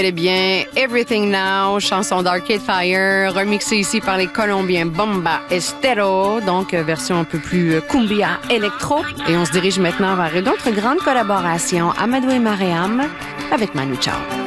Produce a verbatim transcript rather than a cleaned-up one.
Eh bien, Everything Now, chanson d'Arcade Fire, remixée ici par les Colombiens Bomba Estero, donc version un peu plus cumbia électro. Et on se dirige maintenant vers une autre grande collaboration, Amadou et Mariam, avec Manu Chao.